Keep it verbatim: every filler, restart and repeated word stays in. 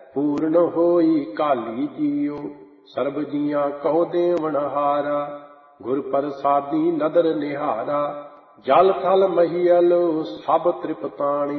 ਪੂਰਨ ਹੋਈ ਕਾਲੀ ਜੀਓ। ਸਰਬ ਜੀਆਂ ਕਉ ਦੇਵਨ ਹਾਰਾ, ਗੁਰ ਪ੍ਰਸਾਦੀ ਨਦਰ ਨਿਹਾਰਾ। ਜਲ ਥਲ ਮਹੀਅਲ ਸਭ ਤ੍ਰਿਪਤਾਣੀ,